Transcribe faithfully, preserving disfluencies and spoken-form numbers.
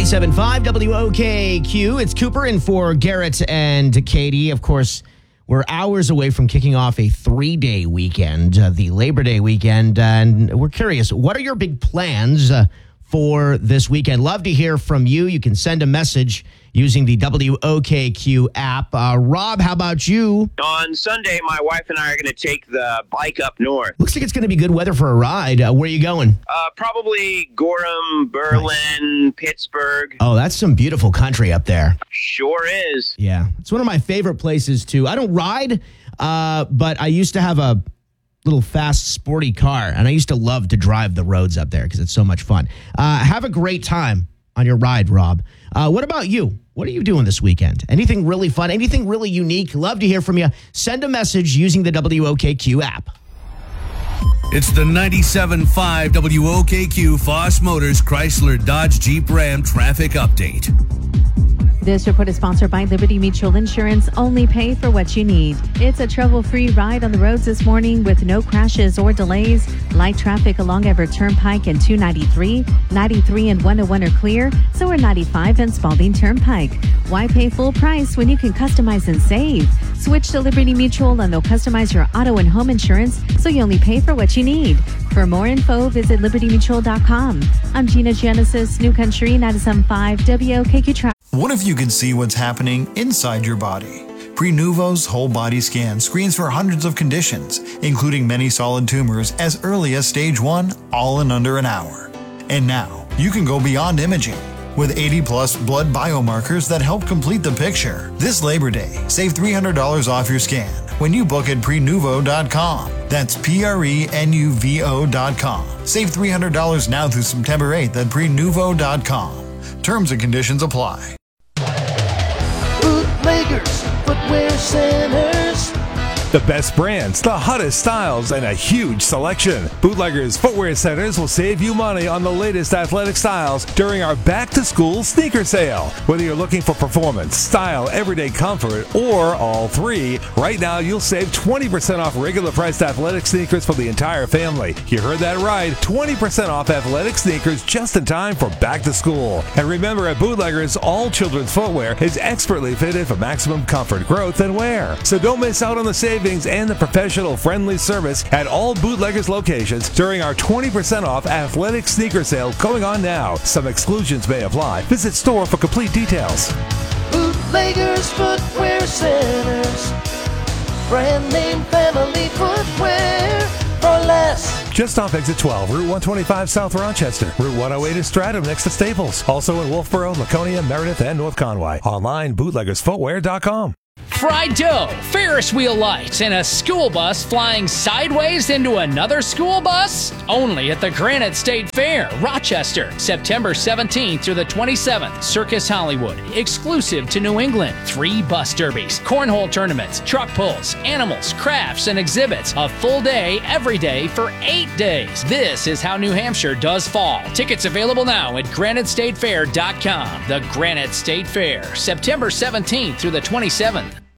ninety-seven point five W O K Q. It's Cooper in for Garrett and Katie. Of course, we're hours away from kicking off a three-day weekend, uh, the Labor Day weekend. And we're curious, what are your big plans uh, for this weekend? Love to hear from you. You can send a message using the W O K Q app. Uh, Rob, how about you? On Sunday, my wife and I are going to take the bike up north. Looks like it's going to be good weather for a ride. Uh, where are you going? Uh, probably Gorham, Berlin, nice. Pittsburgh. Oh, that's some beautiful country up there. Sure is. Yeah, it's one of my favorite places, too. I don't ride, uh, but I used to have a little fast, sporty car, and I used to love to drive the roads up there because it's so much fun. Uh, have a great time on your ride, Rob. Uh, what about you? What are you doing this weekend? Anything really fun? Anything really unique? Love to hear from you. Send a message using the W O K Q app. It's the ninety-seven point five W O K Q Foss Motors Chrysler Dodge Jeep Ram traffic update. This report is sponsored by Liberty Mutual Insurance. Only pay for what you need. It's a trouble-free ride on the roads this morning with no crashes or delays. Light traffic along Everett Turnpike and two ninety-three. ninety-three and one oh one are clear. So are ninety-five and Spalding Turnpike. Why pay full price when you can customize and save? Switch to Liberty Mutual and they'll customize your auto and home insurance so you only pay for what you need. For more info, visit liberty mutual dot com. I'm Gina Genesis, New Country ninety-seven point five W O K Q Traffic. What if you could see what's happening inside your body? Prenuvo's whole body scan screens for hundreds of conditions, including many solid tumors as early as stage one, all in under an hour. And now, you can go beyond imaging. With eighty plus blood biomarkers that help complete the picture. This Labor Day, save three hundred dollars off your scan when you book at prenuvo dot com. That's P R E N U V O dot com. Save three hundred dollars now through September eighth at prenuvo dot com. Terms and conditions apply. Bootleggers, footwear centers. The best brands, the hottest styles, and a huge selection. Bootleggers Footwear Centers will save you money on the latest athletic styles during our back-to-school sneaker sale. Whether you're looking for performance, style, everyday comfort, or all three, right now you'll save twenty percent off regular priced athletic sneakers for the entire family. You heard that right, twenty percent off athletic sneakers just in time for back to school. And remember, at Bootleggers, all children's footwear is expertly fitted for maximum comfort, growth, and wear. So don't miss out on the savings and the professional friendly service at all Bootleggers locations during our twenty percent off athletic sneaker sale going on now. Some exclusions may apply. Visit store for complete details. Bootleggers Footwear Centers. Brand name family footwear for less. Just off exit twelve, Route one twenty-five South Rochester. Route one oh eight is Stratham next to Staples. Also in Wolfboro, Laconia, Meredith, and North Conway. Online, bootleggers footwear dot com. Fried dough, Ferris wheel lights, and a school bus flying sideways into another school bus? Only at the Granite State Fair, Rochester, September seventeenth through the twenty-seventh. Circus Hollywood, exclusive to New England. Three bus derbies, cornhole tournaments, truck pulls, animals, crafts, and exhibits. A full day, every day for eight days. This is how New Hampshire does fall. Tickets available now at granite state fair dot com. The Granite State Fair, September seventeenth through the twenty-seventh.